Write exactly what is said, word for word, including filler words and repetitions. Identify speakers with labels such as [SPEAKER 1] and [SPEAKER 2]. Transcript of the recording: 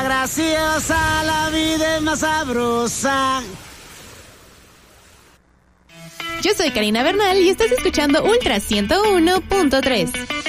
[SPEAKER 1] graciosa, la vida es más sabrosa.
[SPEAKER 2] Yo soy Karina Bernal y estás escuchando Ultra ciento uno punto tres.